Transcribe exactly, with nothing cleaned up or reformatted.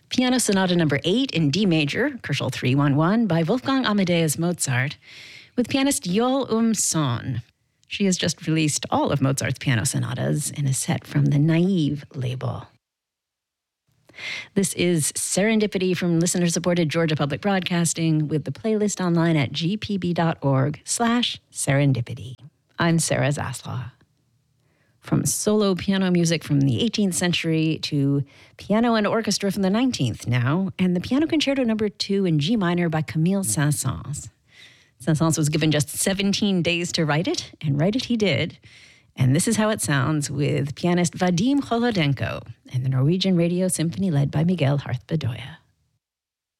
Piano Sonata Number eight in D major, Koschel three one one, by Wolfgang Amadeus Mozart, with pianist Yol Um Son. She has just released all of Mozart's piano sonatas in a set from the Naive label. This is Serendipity from listener-supported Georgia Public Broadcasting, with the playlist online at gpb.org slash serendipity. I'm Sarah Zaslaw. From solo piano music from the eighteenth century to piano and orchestra from the nineteenth now, and the Piano Concerto Number two in G minor by Camille Saint-Saëns. Saint-Saëns was given just seventeen days to write it, and write it he did. And this is how it sounds with pianist Vadim Kholodenko and the Norwegian Radio Symphony led by Miguel Harth Bedoya.